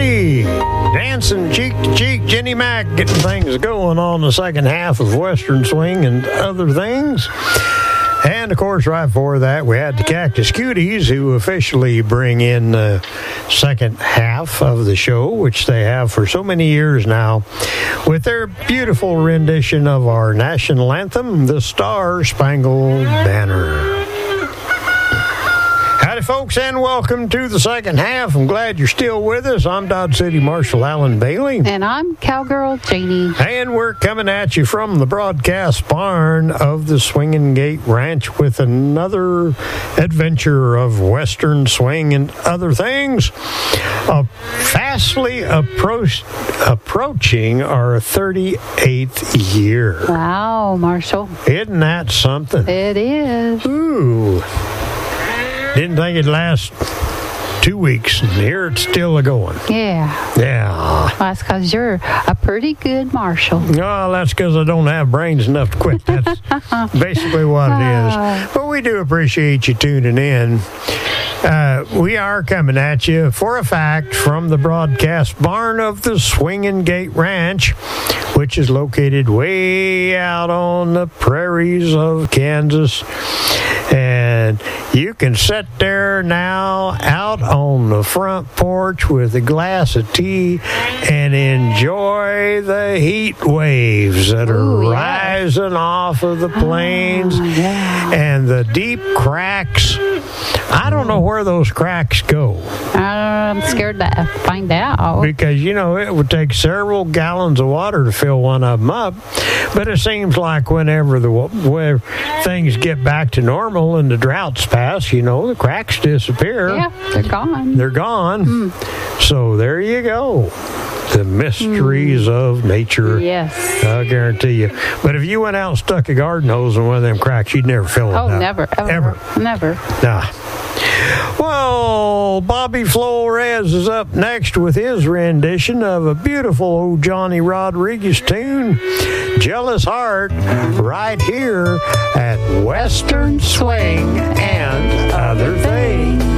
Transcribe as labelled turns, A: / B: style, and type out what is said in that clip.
A: everybody. Dancing cheek to cheek, Jenny Mac getting things going on the second half of Western Swing and other things. And, of course, right before that, we had the Cactus Cuties, who officially bring in the second half of the show, which they have for so many years now, with their beautiful rendition of our national anthem, The Star-Spangled Banner. Howdy, folks, and welcome to the second half. I'm glad you're still with us. I'm Dodge City Marshal Alan Bailey.
B: And I'm Cowgirl Janie.
A: And we're coming at you from the broadcast barn of the Swingin' Gate Ranch with another adventure of Western swing and other things. Fastly approaching our 38th year.
B: Wow, Marshall.
A: Isn't that something?
B: It is.
A: Ooh. Didn't think it'd last 2 weeks, and here it's still a-going.
B: Yeah.
A: Yeah.
B: That's because you're a pretty good marshal.
A: Oh, that's because I don't have brains enough to quit. That's basically what it is. But we do appreciate you tuning in. We are coming at you, for a fact, from the broadcast barn of the Swingin' Gate Ranch, which is located way out on the prairies of Kansas. And you can sit there now out on the front porch with a glass of tea and enjoy the heat waves that are rising off of the plains and the deep cracks. I don't know where those cracks go.
B: I'm scared to find out.
A: Because, you know, it would take several gallons of water to fill one of them up. But it seems like whenever things get back to normal and the droughts pass, you know, the cracks disappear.
B: Yeah, they're gone.
A: They're gone. So there you go. The mysteries of nature.
B: Yes.
A: I guarantee you. But if you went out and stuck a garden hose in one of them cracks, you'd never fill it up.
B: Oh, never. Ever. Never.
A: Nah. Well, Bobby Flores is up next with his rendition of a beautiful old Johnny Rodriguez tune, Jealous Heart, right here at Western Swing and Other Things.